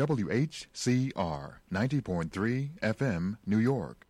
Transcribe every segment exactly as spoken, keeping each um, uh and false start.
W H C R ninety point three F M, New York.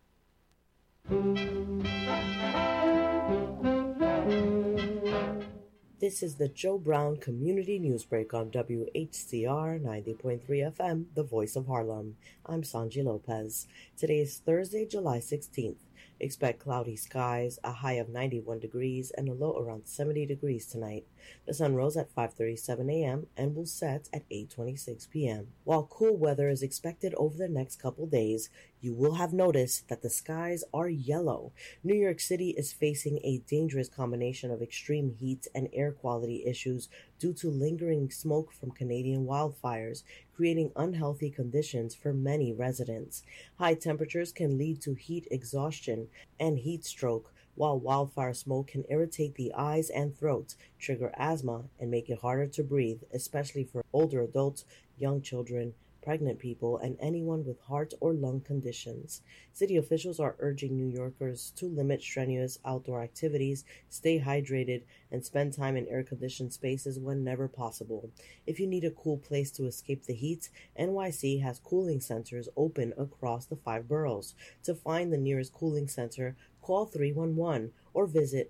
This is the Joe Brown Community Newsbreak on W H C R ninety point three F M, the voice of Harlem. I'm Sanji Lopez. Today is Thursday, July sixteenth. Expect cloudy skies, a high of ninety-one degrees, and a low around seventy degrees tonight. The sun rose at five thirty-seven a.m. and will set at eight twenty-six p.m. While cool weather is expected over the next couple days, you will have noticed that the skies are yellow. New York City is facing a dangerous combination of extreme heat and air quality issues due to lingering smoke from Canadian wildfires, creating unhealthy conditions for many residents. High temperatures can lead to heat exhaustion and heat stroke, while wildfire smoke can irritate the eyes and throat, trigger asthma, and make it harder to breathe, especially for older adults, young children, pregnant people, and anyone with heart or lung conditions. City officials are urging New Yorkers to limit strenuous outdoor activities, stay hydrated, and spend time in air-conditioned spaces whenever possible. If you need a cool place to escape the heat, N Y C has cooling centers open across the five boroughs. To find the nearest cooling center, call three one one or visit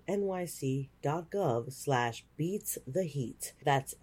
nyc.gov slash beats the heat. That's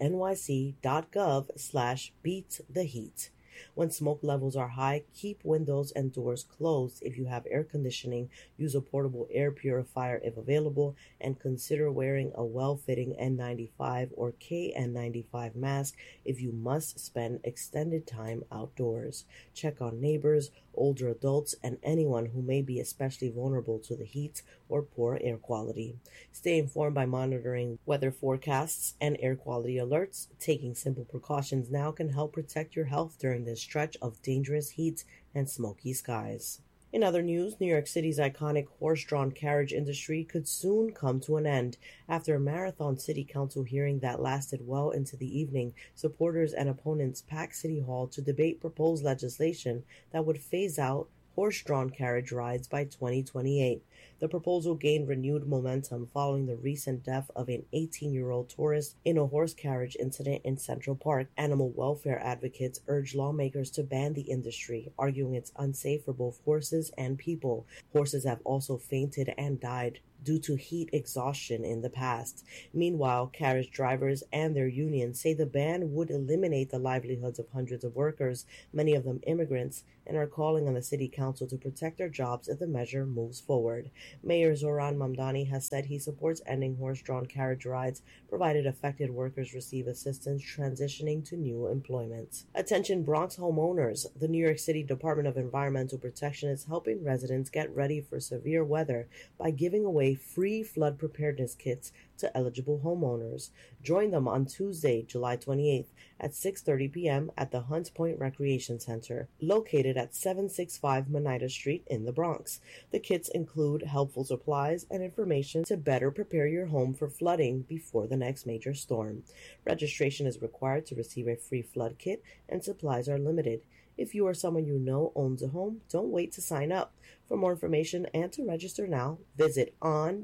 nyc.gov slash beats the heat. When smoke levels are high, keep windows and doors closed if you have air conditioning, use a portable air purifier if available, and consider wearing a well-fitting N ninety-five or K N ninety-five mask if you must spend extended time outdoors. Check on neighbors, older adults, and anyone who may be especially vulnerable to the heat or poor air quality. Stay informed by monitoring weather forecasts and air quality alerts. Taking simple precautions now can help protect your health during this stretch of dangerous heat and smoky skies. In other news, New York City's iconic horse-drawn carriage industry could soon come to an end. After a marathon city council hearing that lasted well into the evening, supporters and opponents packed City Hall to debate proposed legislation that would phase out horse-drawn carriage rides by twenty twenty-eight. The proposal gained renewed momentum following the recent death of an eighteen-year-old tourist in a horse carriage incident in Central Park. Animal welfare advocates urge lawmakers to ban the industry, arguing it's unsafe for both horses and people. Horses have also fainted and died due to heat exhaustion in the past. Meanwhile, carriage drivers and their unions say the ban would eliminate the livelihoods of hundreds of workers, many of them immigrants, and are calling on the city council to protect their jobs if the measure moves forward. Mayor Zoran Mamdani has said he supports ending horse-drawn carriage rides, provided affected workers receive assistance transitioning to new employment. Attention Bronx homeowners. The New York City Department of Environmental Protection is helping residents get ready for severe weather by giving away free flood preparedness kits to eligible homeowners. Join them on Tuesday, July twenty-eighth at six thirty p.m. at the Hunts Point Recreation Center, located at seven sixty-five Moneta Street in the Bronx. The kits include helpful supplies and information to better prepare your home for flooding before the next major storm. Registration is required to receive a free flood kit, and supplies are limited. If you or someone you know owns a home, don't wait to sign up. For more information and to register now, visit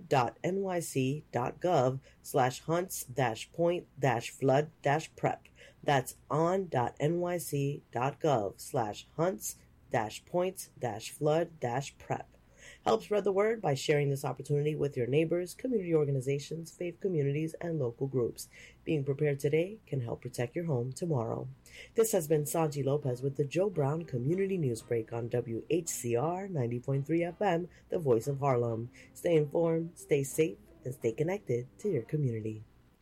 on.nyc.gov slash hunts dash point dash flood dash prep. That's on.nyc.gov slash hunts dash point dash flood dash prep. Help spread the word by sharing this opportunity with your neighbors, community organizations, faith communities, and local groups. Being prepared today can help protect your home tomorrow. This has been Sanji Lopez with the Joe Brown Community Newsbreak on W H C R ninety point three F M, the voice of Harlem. Stay informed, stay safe, and stay connected to your community.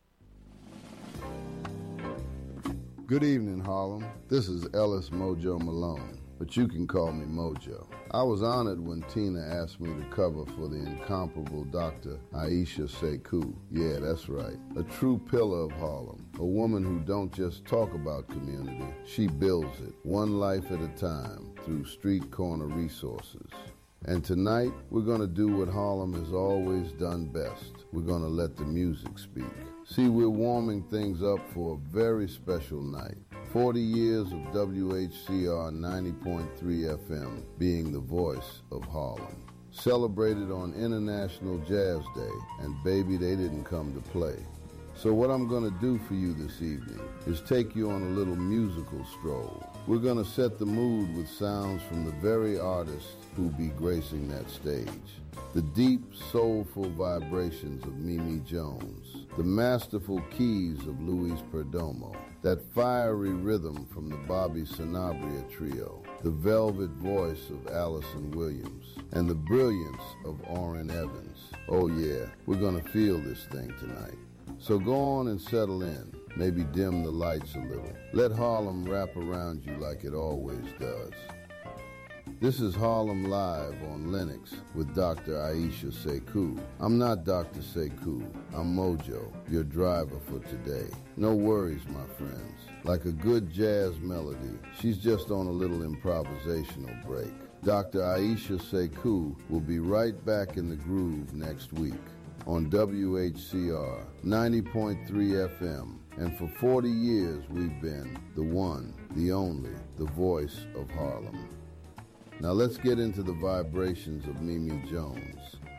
Good evening, Harlem. This is Ellis Mojo Malone, but you can call me Mojo. I was honored when Tina asked me to cover for the incomparable Doctor Aisha Sekou. Yeah, that's right. A true pillar of Harlem. A woman who don't just talk about community, she builds it, one life at a time, through street corner resources. And tonight, we're going to do what Harlem has always done best. We're going to let the music speak. See, we're warming things up for a very special night. forty years of W H C R ninety point three F M being the voice of Harlem. Celebrated on International Jazz Day, and baby, they didn't come to play. So what I'm going to do for you this evening is take you on a little musical stroll. We're going to set the mood with sounds from the very artists who be gracing that stage. The deep, soulful vibrations of Mimi Jones, the masterful keys of Luis Perdomo, that fiery rhythm from the Bobby Sanabria Trio, the velvet voice of Allison Williams, and the brilliance of Orrin Evans. Oh yeah, we're gonna feel this thing tonight. So go on and settle in, maybe dim the lights a little. Let Harlem wrap around you like it always does. This is Harlem Live on Linux with Doctor Aisha Sekou. I'm not Doctor Sekou, I'm Mojo, your driver for today. No worries, my friends. Like a good jazz melody, she's just on a little improvisational break. Doctor Aisha Sekou will be right back in the groove next week on W H C R ninety point three F M. And for forty years, we've been the one, the only, the voice of Harlem. Now let's get into the vibrations of Mimi Jones.